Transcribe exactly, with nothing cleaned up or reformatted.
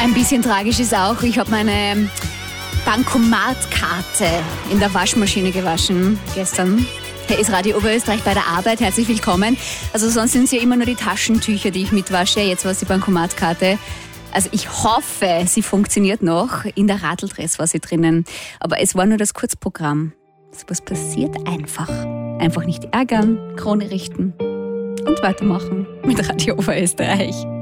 Ein bisschen tragisch ist auch, ich habe meine Bankomatkarte in der Waschmaschine gewaschen gestern. Hier ist Radio Oberösterreich bei der Arbeit, herzlich willkommen. Also sonst sind es ja immer nur die Taschentücher, die ich mitwasche, jetzt war es die Bankomatkarte. Also ich hoffe, sie funktioniert noch. In der Radldress war sie drinnen. Aber es war nur das Kurzprogramm. So was passiert einfach. Einfach nicht ärgern, Krone richten und weitermachen mit Radio Oberösterreich.